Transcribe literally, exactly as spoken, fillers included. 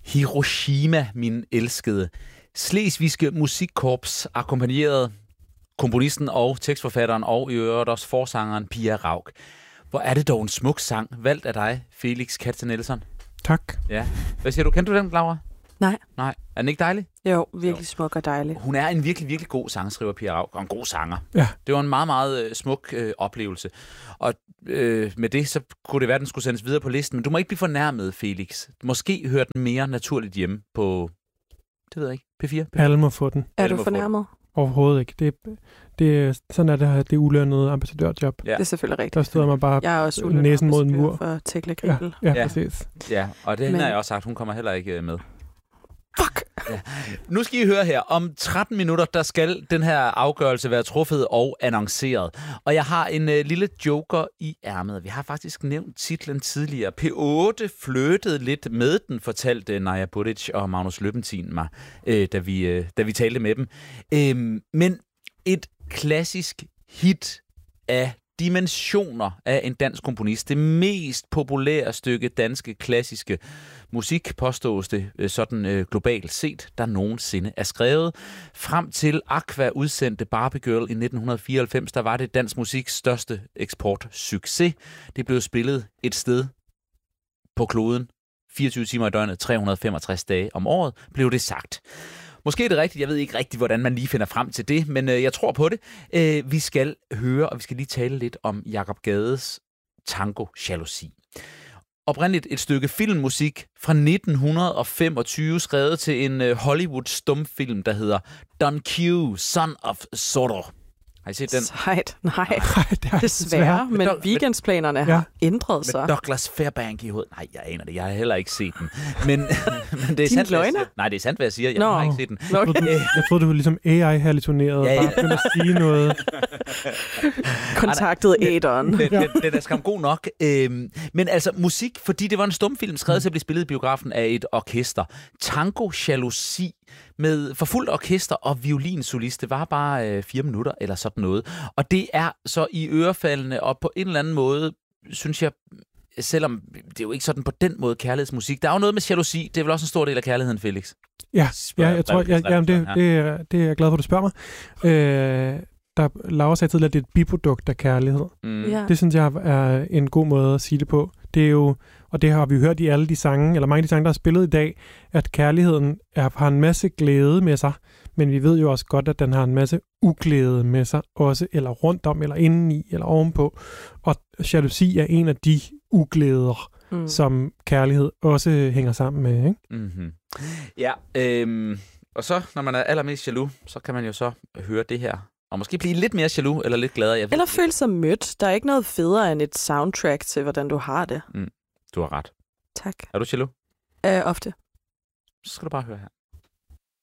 Hiroshima, min elskede. Slesvigske Musikkorps akkompagnerede komponisten og tekstforfatteren og i øvrigt også forsangeren Pia Rauk. Hvor er det dog en smuk sang, valgt af dig, Felix Katze Nielsen. Tak. Ja. Hvad siger du? Kender du den, Laura? Nej. Nej. Er den ikke dejlig? Jo, virkelig jo. Smuk og dejlig. Hun er en virkelig, virkelig god sangskriver, Pia Rauk, og en god sanger. Ja. Det var en meget, meget øh, smuk øh, oplevelse. Og øh, med det, så kunne det være, at den skulle sendes videre på listen. Men du må ikke blive fornærmet, Felix. Måske hører den mere naturligt hjemme på, det ved jeg ikke, P fire? P fire? Alle må få den. Er Alle du fornærmet? Overhovedet ikke. Det, det, sådan er det her, det ulønnede ambassadørjob. Ja. Det er selvfølgelig rigtigt. Der stod man bare jeg er også næsen mod en mur. For Tekla Gribel. Ja, ja, Ja. præcis. Ja, og det Men... Men- har jeg også sagt. Hun kommer heller ikke øh, med. Fuck! Ja. Nu skal I høre her. Om tretten minutter, der skal den her afgørelse være truffet og annonceret. Og jeg har en øh, lille joker i ærmet. Vi har faktisk nævnt titlen tidligere. P otte flirtede lidt med den, fortalte Naja Budic og Magnus Løbentin mig, øh, da, vi, øh, da vi talte med dem. Øh, men et klassisk hit af dimensioner af en dansk komponist. Det mest populære stykke danske klassiske musik, påstås det sådan øh, globalt set, der nogensinde er skrevet. Frem til Aqua udsendte Barbie Girl i nitten fireoghalvfems, der var det dansk musiks største eksportsucces. Det blev spillet et sted på kloden, fireogtyve timer i døgnet, tre hundrede og femogtres dage om året, blev det sagt. Måske er det rigtigt. Jeg ved ikke rigtigt, hvordan man lige finder frem til det, men øh, jeg tror på det. Øh, vi skal høre, og vi skal lige tale lidt om Jakob Gades Tango Jalousi. Oprindeligt et stykke filmmusik fra nitten femogtyve, skrevet til en øh, Hollywood-stumfilm, der hedder Don Q, Son of Zorro. Har I set den? Sejt. Nej, Nej, det er desværre. Men Med- weekendsplanerne Ja. har ændret sig. Med Douglas Fairbank i hovedet. Nej, jeg aner det. Jeg har heller ikke set den. Men, men det er Din sandt, hvad jeg løgner? siger. Nej, det er sandt, hvad jeg siger. Jeg Nå. har ikke set den. Nå, Jeg troede, du, jeg troede, du var ligesom A I-hallucineret. Ja, Ja, ja. ja. Bare begynde at sige noget. kontaktet Adon. Den, den, den er skam god nok. Øhm, men altså musik, fordi det var en stumfilm, skrevet til at blive spillet i biografen af et orkester. Tango Jalousi med for fuldt orkester og violinsolist. Det var bare øh, fire minutter eller sådan noget. Og det er så i ørefaldene, og på en eller anden måde, synes jeg, selvom det er jo ikke sådan på den måde kærlighedsmusik. Der er jo noget med jalousi. Det er vel også en stor del af kærligheden, Felix? Ja, Spørger ja jeg tror, jeg, jamen det, ja. det, er, det er jeg glad for, at du spørger mig. Øh, der Laura sagde tidligere, at det er et biprodukt af kærlighed. Mm. Ja. Det synes jeg er en god måde at sige det på. Det er jo, og det har vi hørt i alle de sange, eller mange af de sange, der er spillet i dag, at kærligheden er, har en masse glæde med sig, men vi ved jo også godt, at den har en masse uglæde med sig, også eller rundt om, eller indeni, eller ovenpå. Og jalousi er en af de uglæder, mm. som kærlighed også hænger sammen med, ikke? Mm-hmm. Ja, øhm, og så, når man er allermest jaloux, så kan man jo så høre det her. Og måske blive lidt mere jaloux, eller lidt gladere. Jeg ved. Eller føle sig mødt. Der er ikke noget federe end et soundtrack til, hvordan du har det. Mm, du har ret. Tak. Er du jaloux? Uh, ofte. Så skal du bare høre her.